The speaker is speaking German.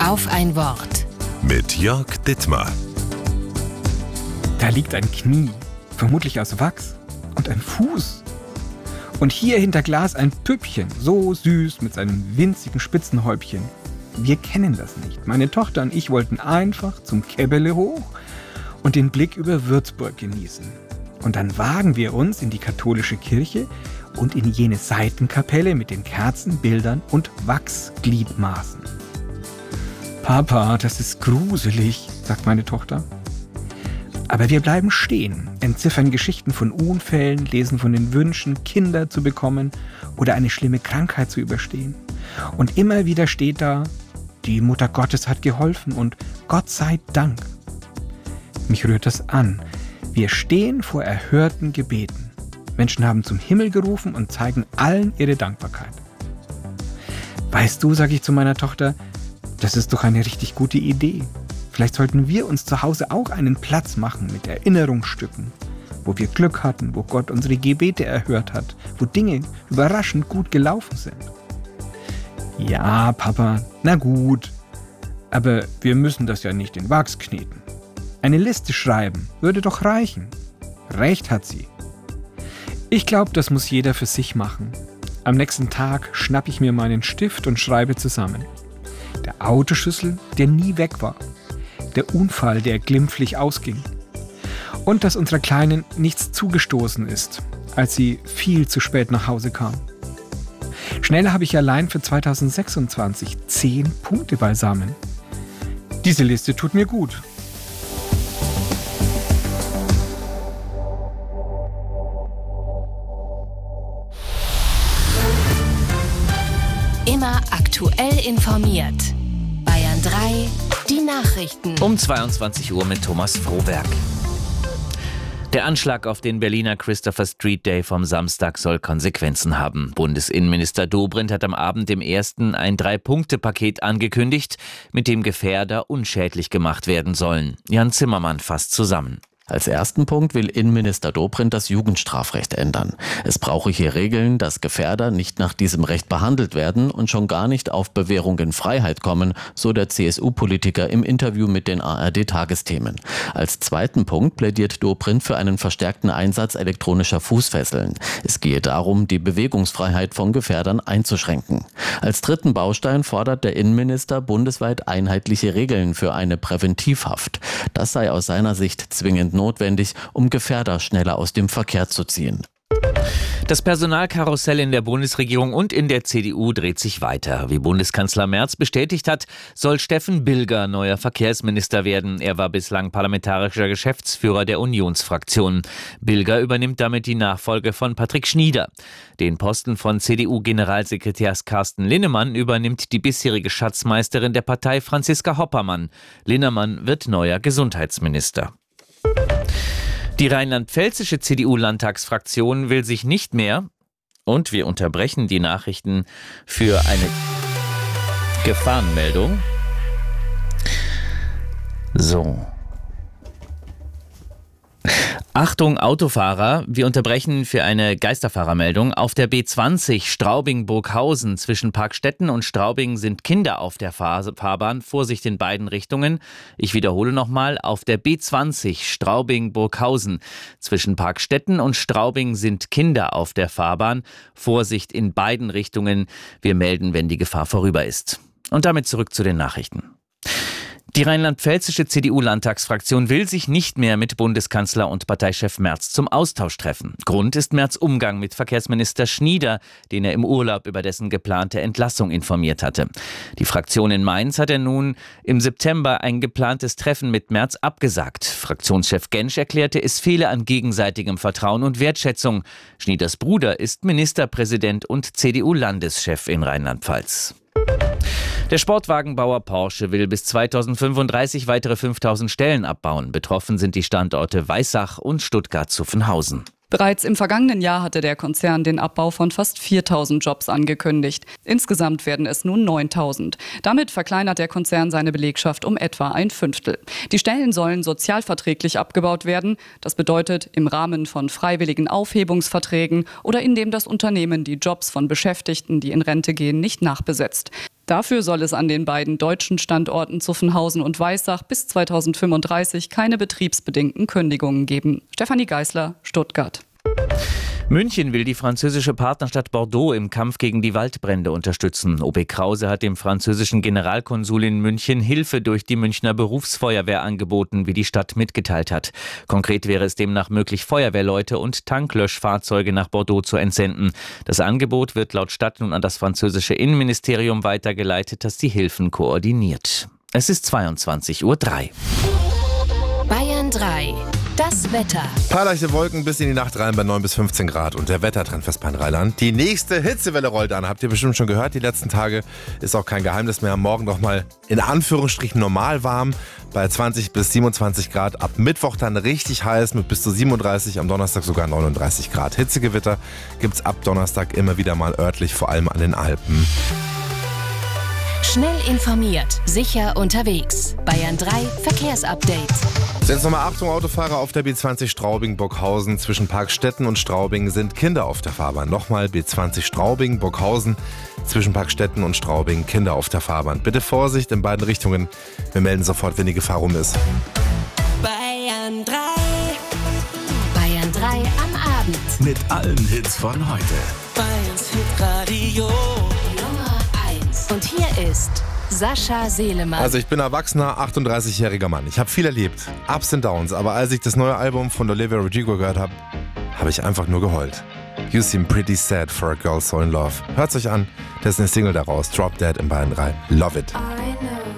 Auf ein Wort. Mit Jörg Dittmar. Da liegt ein Knie, vermutlich aus Wachs, und ein Fuß. Und hier hinter Glas ein Püppchen, so süß mit seinem winzigen Spitzenhäubchen. Wir kennen das nicht. Meine Tochter und ich wollten einfach zum Käbbele hoch und den Blick über Würzburg genießen. Und dann wagen wir uns in die katholische Kirche und in jene Seitenkapelle mit den Kerzen, Bildern und Wachsgliedmaßen. Papa, das ist gruselig, sagt meine Tochter. Aber wir bleiben stehen, entziffern Geschichten von Unfällen, lesen von den Wünschen, Kinder zu bekommen oder eine schlimme Krankheit zu überstehen. Und immer wieder steht da, die Mutter Gottes hat geholfen und Gott sei Dank. Mich rührt das an. Wir stehen vor erhörten Gebeten. Menschen haben zum Himmel gerufen und zeigen allen ihre Dankbarkeit. Weißt du, sage ich zu meiner Tochter, das ist doch eine richtig gute Idee. Vielleicht sollten wir uns zu Hause auch einen Platz machen mit Erinnerungsstücken, wo wir Glück hatten, wo Gott unsere Gebete erhört hat, wo Dinge überraschend gut gelaufen sind. Ja, Papa, na gut, aber wir müssen das ja nicht in Wachs kneten. Eine Liste schreiben würde doch reichen. Recht hat sie. Ich glaube, das muss jeder für sich machen. Am nächsten Tag schnappe ich mir meinen Stift und schreibe zusammen. Der Autoschlüssel, der nie weg war. Der Unfall, der glimpflich ausging. Und dass unserer Kleinen nichts zugestoßen ist, als sie viel zu spät nach Hause kam. Schnell habe ich allein für 2026 10 Punkte beisammen. Diese Liste tut mir gut. Immer aktuell informiert. Bayern 3, die Nachrichten. Um 22 Uhr mit Thomas Frohberg. Der Anschlag auf den Berliner Christopher Street Day vom Samstag soll Konsequenzen haben. Bundesinnenminister Dobrindt hat am Abend im ersten ein 3-Punkte-Paket angekündigt, mit dem Gefährder unschädlich gemacht werden sollen. Jan Zimmermann fasst zusammen. Als ersten Punkt will Innenminister Dobrindt das Jugendstrafrecht ändern. Es brauche hier Regeln, dass Gefährder nicht nach diesem Recht behandelt werden und schon gar nicht auf Bewährung in Freiheit kommen, so der CSU-Politiker im Interview mit den ARD-Tagesthemen. Als zweiten Punkt plädiert Dobrindt für einen verstärkten Einsatz elektronischer Fußfesseln. Es gehe darum, die Bewegungsfreiheit von Gefährdern einzuschränken. Als dritten Baustein fordert der Innenminister bundesweit einheitliche Regeln für eine Präventivhaft. Das sei aus seiner Sicht zwingend notwendig, um Gefährder schneller aus dem Verkehr zu ziehen. Das Personalkarussell in der Bundesregierung und in der CDU dreht sich weiter. Wie Bundeskanzler Merz bestätigt hat, soll Steffen Bilger neuer Verkehrsminister werden. Er war bislang parlamentarischer Geschäftsführer der Unionsfraktion. Bilger übernimmt damit die Nachfolge von Patrick Schnieder. Den Posten von CDU-Generalsekretärs Carsten Linnemann übernimmt die bisherige Schatzmeisterin der Partei Franziska Hoppermann. Linnemann wird neuer Gesundheitsminister. Die rheinland-pfälzische CDU-Landtagsfraktion will sich nicht mehr, und wir unterbrechen die Nachrichten für eine Gefahrenmeldung. So. Achtung Autofahrer, wir unterbrechen für eine Geisterfahrermeldung. Auf der B20 Straubing-Burghausen zwischen Parkstetten und Straubing sind Kinder auf der Fahrbahn. Vorsicht in beiden Richtungen. Ich wiederhole nochmal, auf der B20 Straubing-Burghausen zwischen Parkstetten und Straubing sind Kinder auf der Fahrbahn. Vorsicht in beiden Richtungen. Wir melden, wenn die Gefahr vorüber ist. Und damit zurück zu den Nachrichten. Die rheinland-pfälzische CDU-Landtagsfraktion will sich nicht mehr mit Bundeskanzler und Parteichef Merz zum Austausch treffen. Grund ist Merz' Umgang mit Verkehrsminister Schnieder, den er im Urlaub über dessen geplante Entlassung informiert hatte. Die Fraktion in Mainz hat nun im September ein geplantes Treffen mit Merz abgesagt. Fraktionschef Gensch erklärte, es fehle an gegenseitigem Vertrauen und Wertschätzung. Schnieders Bruder ist Ministerpräsident und CDU-Landeschef in Rheinland-Pfalz. Der Sportwagenbauer Porsche will bis 2035 weitere 5000 Stellen abbauen. Betroffen sind die Standorte Weissach und Stuttgart-Zuffenhausen. Bereits im vergangenen Jahr hatte der Konzern den Abbau von fast 4.000 Jobs angekündigt. Insgesamt werden es nun 9.000. Damit verkleinert der Konzern seine Belegschaft um etwa ein Fünftel. Die Stellen sollen sozialverträglich abgebaut werden. Das bedeutet im Rahmen von freiwilligen Aufhebungsverträgen oder indem das Unternehmen die Jobs von Beschäftigten, die in Rente gehen, nicht nachbesetzt. Dafür soll es an den beiden deutschen Standorten Zuffenhausen und Weissach bis 2035 keine betriebsbedingten Kündigungen geben. Stefanie Geisler, Stuttgart. München will die französische Partnerstadt Bordeaux im Kampf gegen die Waldbrände unterstützen. OB Krause hat dem französischen Generalkonsul in München Hilfe durch die Münchner Berufsfeuerwehr angeboten, wie die Stadt mitgeteilt hat. Konkret wäre es demnach möglich, Feuerwehrleute und Tanklöschfahrzeuge nach Bordeaux zu entsenden. Das Angebot wird laut Stadt nun an das französische Innenministerium weitergeleitet, das die Hilfen koordiniert. Es ist 22:03 Uhr. Bayern 3. Das Wetter. Paar leichte Wolken bis in die Nacht rein bei 9 bis 15 Grad und der Wettertrend fürs Rheinland. Die nächste Hitzewelle rollt an. Habt ihr bestimmt schon gehört, die letzten Tage ist auch kein Geheimnis mehr. Morgen noch mal in Anführungsstrichen normal warm bei 20 bis 27 Grad. Ab Mittwoch dann richtig heiß mit bis zu 37, am Donnerstag sogar 39 Grad. Hitzegewitter gibt's ab Donnerstag immer wieder mal örtlich, vor allem an den Alpen. Schnell informiert, sicher unterwegs. Bayern 3 Verkehrsupdate. Jetzt nochmal Achtung, Autofahrer auf der B20 Straubing-Burghausen. Zwischen Parkstetten und Straubing sind Kinder auf der Fahrbahn. Nochmal B20 Straubing-Burghausen. Zwischen Parkstetten und Straubing Kinder auf der Fahrbahn. Bitte Vorsicht in beiden Richtungen. Wir melden sofort, wenn die Gefahr rum ist. Bayern 3. Bayern 3 am Abend. Mit allen Hits von heute. Bayerns Hitradio Nummer 1. Und hier ist Sascha Selemann. Also ich bin erwachsener, 38-jähriger Mann. Ich habe viel erlebt, Ups und Downs. Aber als ich das neue Album von Olivia Rodrigo gehört habe, habe ich einfach nur geheult. You seem pretty sad for a girl so in love. Hört's euch an, das ist eine Single daraus. Drop Dead in Bayern 3. Love it. I know.